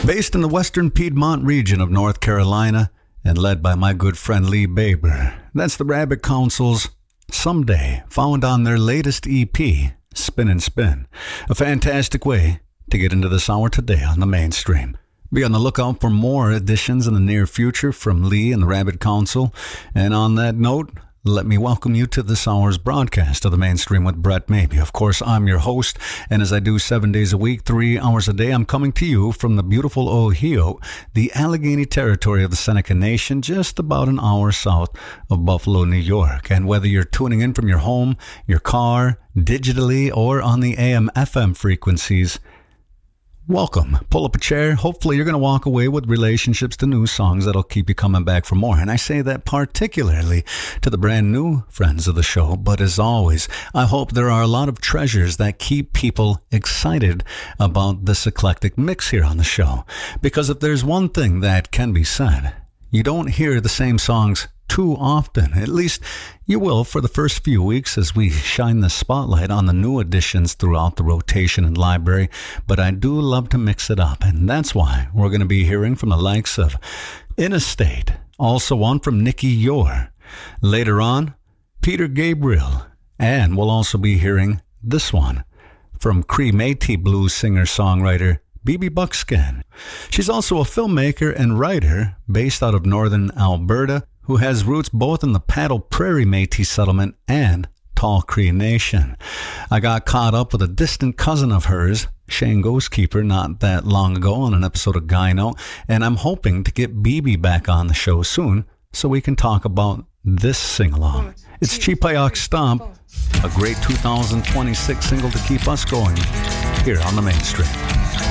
Based in the western Piedmont region of North Carolina and led by my good friend Lee Baber, that's the Rabbit Council's Someday, found on their latest EP, Spin and Spin. A fantastic way to get into this hour today on the mainstream. Be on the lookout for more editions in the near future from Lee and the Rabbit Council. And on that note, let me welcome you to this hour's broadcast of the mainstream with Brett Maybe. Of course, I'm your host, and as I do 7 days a week, 3 hours a day, I'm coming to you from the beautiful Ohio, the Allegheny territory of the Seneca Nation, just about an hour south of Buffalo, New York. And whether you're tuning in from your home, your car, digitally, or on the AM/FM frequencies, welcome. Pull up a chair. Hopefully you're going to walk away with relationships to new songs that'll keep you coming back for more. And I say that particularly to the brand new friends of the show. But as always, I hope there are a lot of treasures that keep people excited about this eclectic mix here on the show. Because if there's one thing that can be said, you don't hear the same songs too often. At least you will for the first few weeks as we shine the spotlight on the new additions throughout the rotation and library. But I do love to mix it up, and that's why we're going to be hearing from the likes of In a State, also one from Nicky Yor. Later on, Peter Gabriel, and we'll also be hearing this one from Cree Métis blues singer-songwriter BB Buckskin. She's also a filmmaker and writer based out of northern Alberta, who has roots both in the Paddle Prairie Métis settlement and Tall Cree Nation. I got caught up with a distant cousin of hers, Shane Ghostkeeper, not that long ago on an episode of Gyno, and I'm hoping to get BB back on the show soon so we can talk about this sing-along. It's Cheapayok Stomp, a great 2026 single to keep us going here on the mainstream.